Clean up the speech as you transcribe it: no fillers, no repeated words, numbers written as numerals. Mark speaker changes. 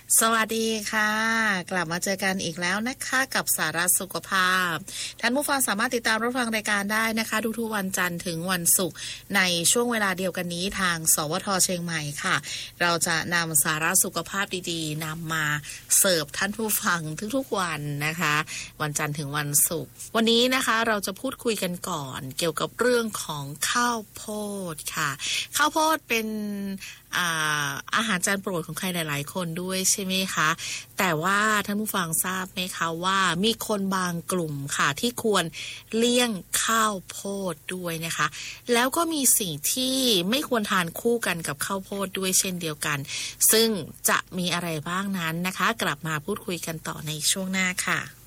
Speaker 1: สวัสดีค่ะกลับมาเจอกันอีกแล้วนะคะกับสาระสุขภาพท่านผู้ฟังสามารถติดตามรับฟังรายการได้นะคะทุกๆวันจันทร์ถึงวันศุกร์ในช่วงเวลาเดียวกันนี้ทางสวทเชียงใหม่ค่ะเราจะนำสาระสุขภาพดีๆนำมาเสิร์ฟท่านผู้ฟังทุกๆวันนะคะวันจันทร์ถึงวันศุกร์วันนี้นะคะเราจะพูดคุยกันก่อนเกี่ยวกับเรื่องของข้าวโพดค่ะข้าวโพดเป็นอาหารจานโปรดของใครหลายๆคนด้วยใช่ไหมคะแต่ว่าท่านผู้ฟังทราบไหมคะว่ามีคนบางกลุ่มค่ะที่ควรเลี่ยงข้าวโพดด้วยนะคะแล้วก็มีสิ่งที่ไม่ควรทานคู่กันกับข้าวโพดด้วยเช่นเดียวกันซึ่งจะมีอะไรบ้างนั้นนะคะกลับมาพูดคุยกันต่อในช่วงหน้าค่ะ